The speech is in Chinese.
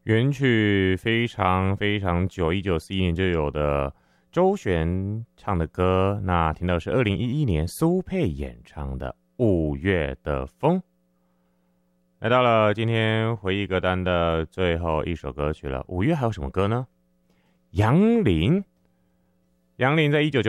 原曲非常非常久，1941年就有的周璇唱的歌。那听到是2011年苏芮演唱的《五月的风》。来到了今天回忆歌单的最后一首歌曲了。五月还有什么歌呢？杨林，杨林在19